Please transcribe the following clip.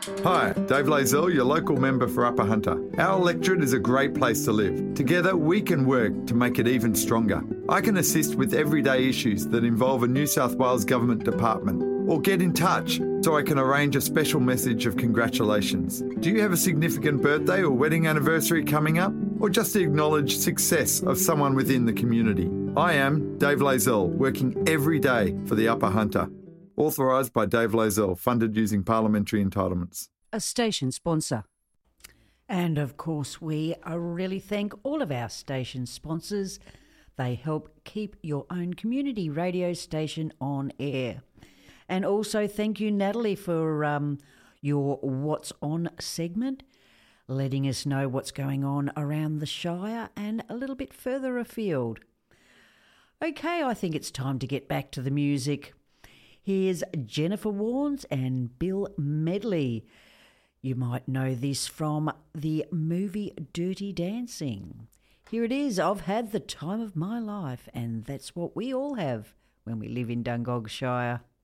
Hi, Dave Lazell, your local member for Upper Hunter. Our electorate is a great place to live. Together, we can work to make it even stronger. I can assist with everyday issues that involve a New South Wales Government department, or get in touch so I can arrange a special message of congratulations. Do you have a significant birthday or wedding anniversary coming up? Or just to acknowledge success of someone within the community? I am Dave Lazell, working every day for the Upper Hunter. Authorised by Dave Lazell, funded using parliamentary entitlements. A station sponsor. And of course, we really thank all of our station sponsors. They help keep your own community radio station on air. And also thank you, Natalie, for your What's On segment, letting us know what's going on around the Shire and a little bit further afield. Okay, I think it's time to get back to the music. Here's Jennifer Warnes and Bill Medley. You might know this from the movie Dirty Dancing. Here it is, I've had the time of my life, and that's what we all have when we live in Dungog Shire.